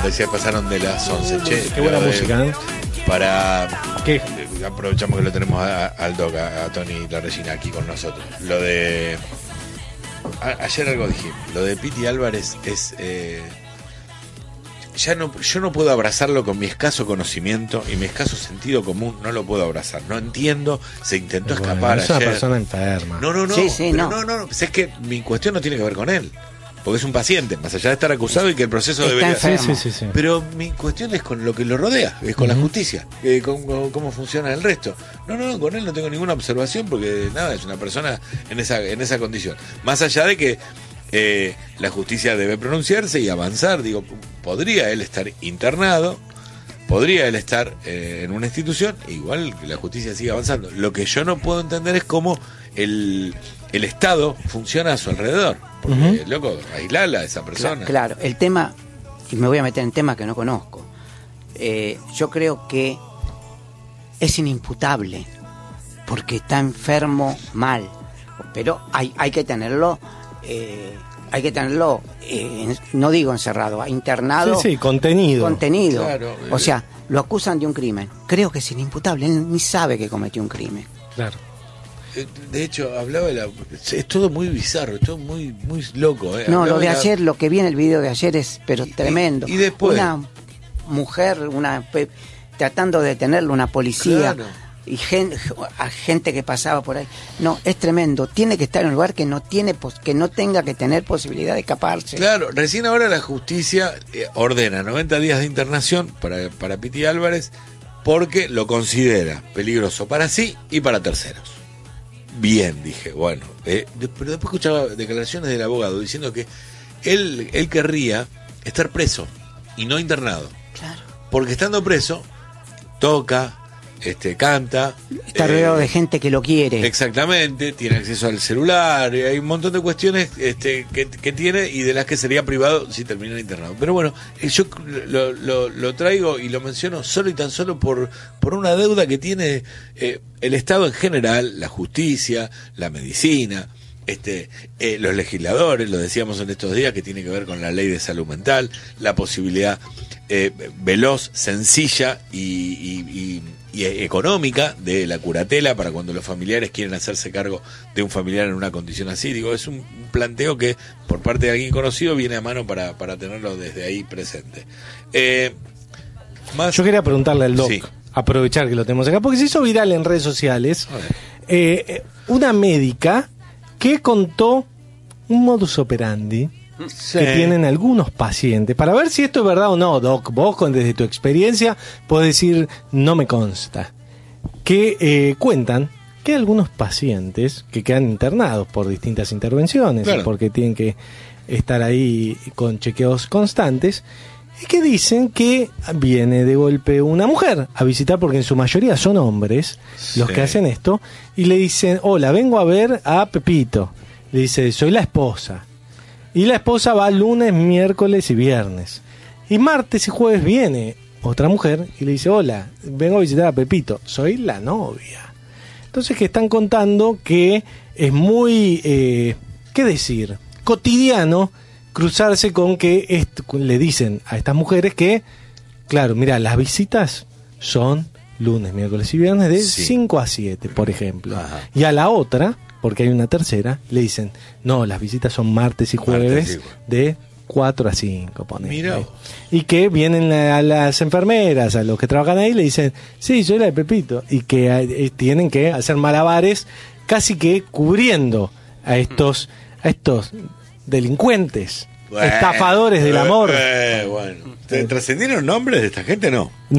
56 pasaron de las 11. Che, qué buena música, ¿eh? Para... ¿Qué? Aprovechamos que lo tenemos al Doc, a Tony La Regina aquí con nosotros. Lo de... Ayer algo dijimos. Lo de Piti Álvarez es... yo no puedo abrazarlo con mi escaso conocimiento y mi escaso sentido común. No lo puedo abrazar. No entiendo. Se intentó escapar es ayer. una persona enferma. No. Sí, no. No. Es que mi cuestión no tiene que ver con él. Porque es un paciente, más allá de estar acusado y que el proceso está debería... enfermo. Sí. Pero mi cuestión es con lo que lo rodea, es con la justicia, con cómo funciona el resto. No, con él no tengo ninguna observación porque nada, es una persona en esa condición. Más allá de que la justicia debe pronunciarse y avanzar, digo, podría él estar internado, podría él estar en una institución, igual que la justicia sigue avanzando. Lo que yo no puedo entender es cómo el Estado funciona a su alrededor. Porque, loco, aislala a esa persona. Claro, el tema, y me voy a meter en temas que no conozco, yo creo que es inimputable, porque está enfermo mal, pero hay que tenerlo, no digo encerrado, internado. Sí, contenido. Claro, o sea, lo acusan de un crimen. Creo que es inimputable, él ni sabe que cometió un crimen. Claro. De hecho, hablaba es todo muy bizarro, es todo muy loco. No, hablaba lo de ayer, lo que vi en el video de ayer es tremendo. Y después... Una mujer, tratando de detenerlo, una policía, claro. Y gente que pasaba por ahí. No, es tremendo. Tiene que estar en un lugar que no tenga que tener posibilidad de escaparse. Claro, recién ahora la justicia ordena 90 días de internación para Piti Álvarez porque lo considera peligroso para sí y para terceros. Bien, dije, bueno, pero después escuchaba declaraciones del abogado diciendo que él querría estar preso y no internado. Claro. Porque estando preso, toca, canta. Está rodeado de gente que lo quiere. Exactamente, tiene acceso al celular, hay un montón de cuestiones que tiene y de las que sería privado si termina internado. Pero bueno, yo lo traigo y lo menciono solo y tan solo por una deuda que tiene el Estado en general, la justicia, la medicina, los legisladores, lo decíamos en estos días, que tiene que ver con la ley de salud mental, la posibilidad veloz, sencilla y económica de la curatela para cuando los familiares quieren hacerse cargo de un familiar en una condición así. Digo, es un planteo que por parte de alguien conocido viene a mano para tenerlo desde ahí presente. Yo quería preguntarle al Doc, sí. Aprovechar que lo tenemos acá, porque se hizo viral en redes sociales una médica que contó un modus operandi que tienen algunos pacientes, para ver si esto es verdad o no, Doc. Vos, desde tu experiencia, podés decir, no me consta. Que cuentan que hay algunos pacientes que quedan internados por distintas intervenciones, claro, porque tienen que estar ahí con chequeos constantes, y que dicen que viene de golpe una mujer a visitar, porque en su mayoría son hombres los que hacen esto, y le dicen, hola, vengo a ver a Pepito. Le dice, soy la esposa. Y la esposa va lunes, miércoles y viernes. Y martes y jueves viene otra mujer y le dice, hola, vengo a visitar a Pepito, soy la novia. Entonces, que están contando que es muy, ¿qué decir?, cotidiano cruzarse con que le dicen a estas mujeres que, claro, mira, las visitas son lunes, miércoles y viernes de 5 a 7, por ejemplo. Ajá. Y a la otra, porque hay una tercera, le dicen, no, las visitas son martes y jueves de 4 a 5, Mira. Y que vienen a las enfermeras, a los que trabajan ahí, le dicen, sí, soy la de Pepito, y que tienen que hacer malabares casi que cubriendo a estos delincuentes, estafadores del amor. Bueno, ¿trascendieron nombres de esta gente? No.